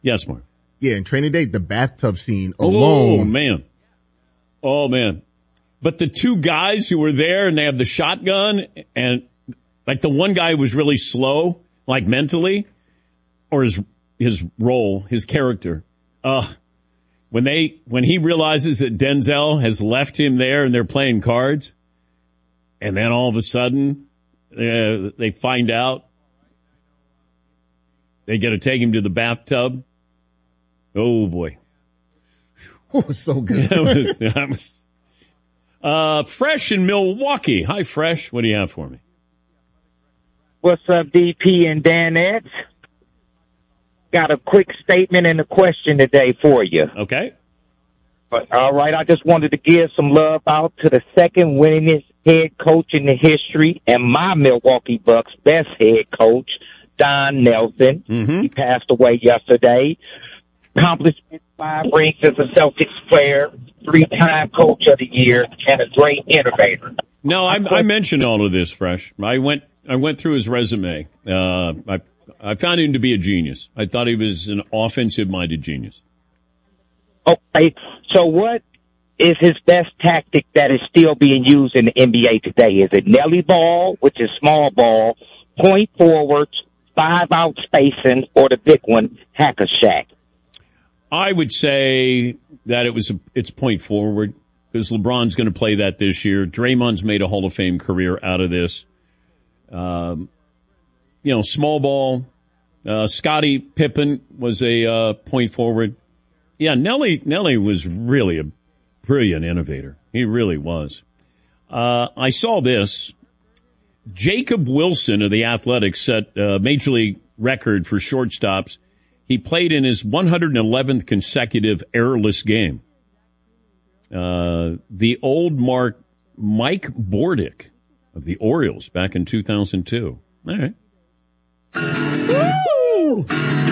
Yes, Mark. Yeah, in Training Day, the bathtub scene alone. Oh, man. But the two guys who were there and they have the shotgun and like the one guy was really slow, like mentally, or his role, his character. When he realizes that Denzel has left him there and they're playing cards, and then all of a sudden they find out they got to take him to the bathtub. Oh boy! Oh, it's so good. Fresh in Milwaukee. Hi, Fresh. What do you have for me? What's up, DP and Danettes? Got a quick statement and a question today for you. Okay. All right, I just wanted to give some love out to the second winningest head coach in the history and my Milwaukee Bucks best head coach, Don Nelson. Mm-hmm. He passed away yesterday. Accomplishment, 5 rings as a Celtics player, 3-time coach of the year, and a great innovator. No, I mentioned all of this, Fresh. I went through his resume. I found him to be a genius. I thought he was an offensive-minded genius. Okay, so what is his best tactic that is still being used in the NBA today? Is it Nelly ball, which is small ball, point forwards, 5-out spacing, or the big one, hack-a-shack? I would say that it's point forward because LeBron's going to play that this year. Draymond's made a Hall of Fame career out of this. Small ball. Scottie Pippen was a point forward. Yeah, Nelly was really a brilliant innovator. He really was. I saw this. Jacob Wilson of the Athletics set a major league record for shortstops. He played in his 111th consecutive errorless game. The old Mike Bordick of the Orioles back in 2002. All right. Woo!